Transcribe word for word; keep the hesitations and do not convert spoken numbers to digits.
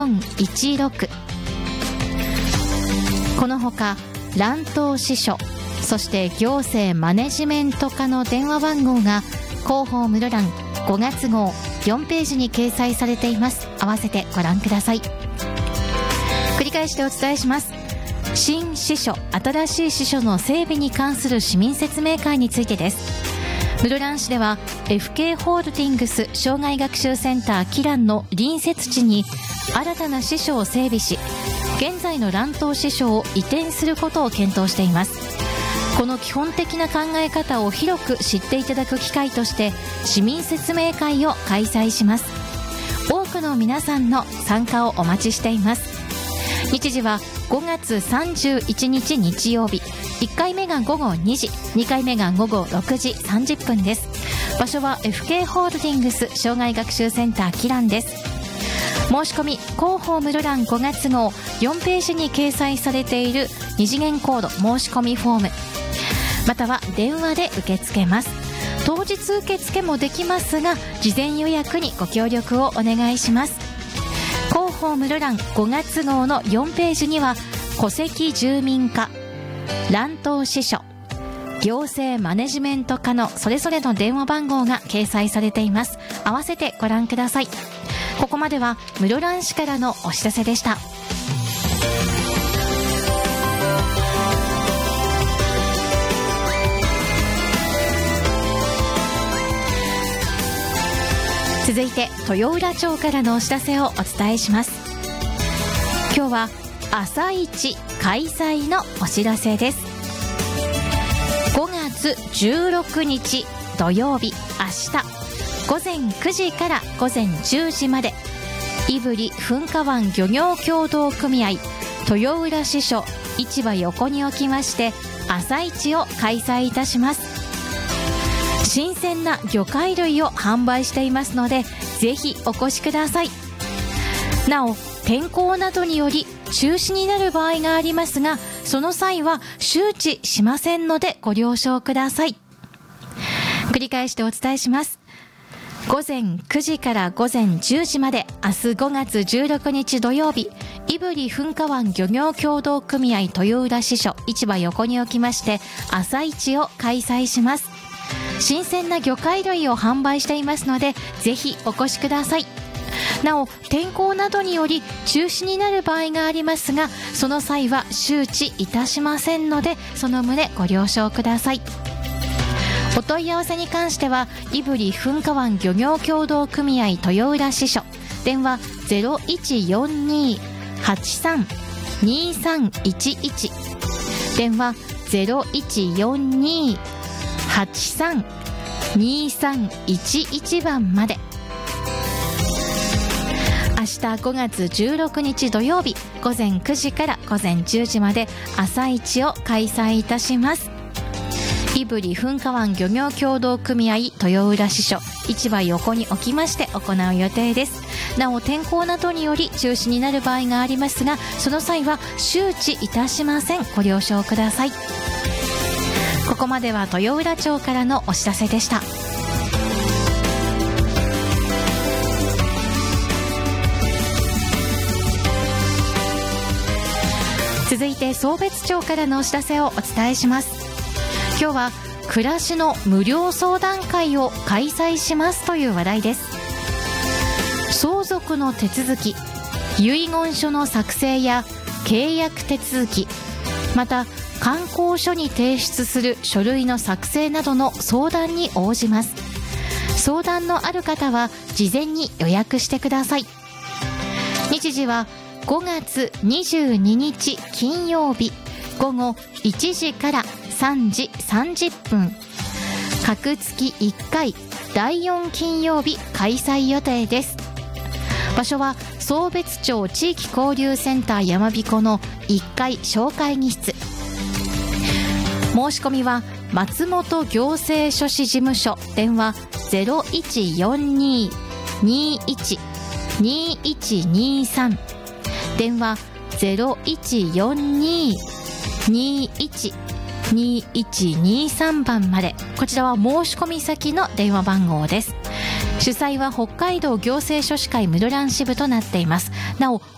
いちろく。このほか蘭東支所、そして行政マネジメント課の電話番号が広報室蘭ごがつ号よんページに掲載されています。合わせてご覧ください。繰り返してお伝えします。新支所、新しい支所の整備に関する市民説明会についてです。室蘭市では エフケー ホールディングス障害学習センターキランの隣接地に新たな支所を整備し、現在の蘭東支所を移転することを検討しています。この基本的な考え方を広く知っていただく機会として市民説明会を開催します。多くの皆さんの参加をお待ちしています。日時はごがつさんじゅういちにち日曜日、いっかいめが午後にじ、にかいめが午後ろくじさんじゅっぷんです。場所は エフケー ホールディングス障害学習センターキランです。申し込み広報室蘭ごがつ号よんページに掲載されている二次元コード申し込みフォーム、または電話で受け付けます。当日受付もできますが、事前予約にご協力をお願いします。広報室蘭ごがつ号のよんページには戸籍住民課、蘭東支所、行政マネジメント課のそれぞれの電話番号が掲載されています。合わせてご覧ください。ここまでは室蘭市からのお知らせでした。続いて豊浦町からのお知らせをお伝えします。今日は朝市開催のお知らせです。ごがつじゅうろくにち土曜日、明日ごぜんくじからごぜんじゅうじまで、胆振噴火湾漁業協同組合豊浦支所市場横におきまして朝市を開催いたします。新鮮な魚介類を販売していますので、ぜひお越しください。なお天候などにより中止になる場合がありますが、その際は周知しませんのでご了承ください。繰り返してお伝えします。ごぜんくじからごぜんじゅうじまで、明日ごがつじゅうろくにち土曜日、胆振噴火湾漁業協同組合豊浦支所市場横におきまして朝市を開催します。新鮮な魚介類を販売していますので、ぜひお越しください。なお天候などにより中止になる場合がありますが、その際は周知いたしませんので、その旨ご了承ください。お問い合わせに関しては胆振噴火湾漁業協同組合豊浦支所、電話 ゼロいちよんにーはちさんにーさんいちいち、電話 ゼロいちよんにーはちさんにーさんいちいち 番まで。明日ごがつじゅうろくにち土曜日、ごぜんくじからごぜんじゅうじまで朝市を開催いたします。胆振噴火湾漁業協同組合豊浦支所市場横におきまして行う予定です。なお天候などにより中止になる場合がありますが、その際は周知いたしません。ご了承ください。ここまでは豊浦町からのお知らせでした。続いて壮別町からのお知らせをお伝えします。今日は暮らしの無料相談会を開催しますという話題です。相続の手続き、遺言書の作成や契約手続き、また観光所に提出する書類の作成などの相談に応じます。相談のある方は事前に予約してください。日時はごがつにじゅうににち金曜日午後いちじからさんじさんじゅっぷん、各月いっかいだいよん金曜日開催予定です。場所は壮別町地域交流センターやまびこのいっかい小会議室。申し込みは松本行政書士事務所、電話 ゼロいちよんにーにーいちにーいちにーさん、電話 ゼロいちよんにーにーいちにーいちにーさん 番まで。こちらは申し込み先の電話番号です。主催は北海道行政書士会室蘭支部となっています。なお